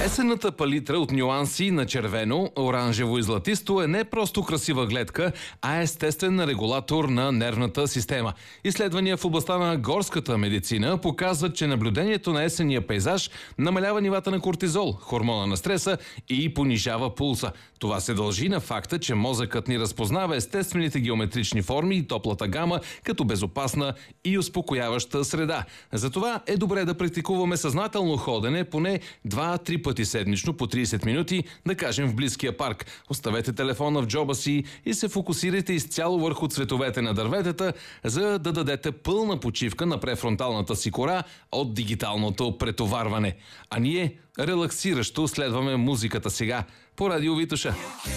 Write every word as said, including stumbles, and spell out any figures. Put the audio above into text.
Есенната палитра от нюанси на червено, оранжево и златисто е не просто красива гледка, а естествен регулатор на нервната система. Изследвания в областта на горската медицина показват, че наблюдението на есенния пейзаж намалява нивата на кортизол, хормона на стреса, и понижава пулса. Това се дължи на факта, че мозъкът ни разпознава естествените геометрични форми и топлата гама като безопасна и успокояваща среда. Затова е добре да практикуваме съзнателно ходене поне два-три пъти седмично по трийсет минути, да кажем в близкия парк. Оставете телефона в джоба си и се фокусирайте изцяло върху цветовете на дърветата, за да дадете пълна почивка на префронталната си кора от дигиталното претоварване. А ние релаксиращо следваме музиката сега по Радио Витоша.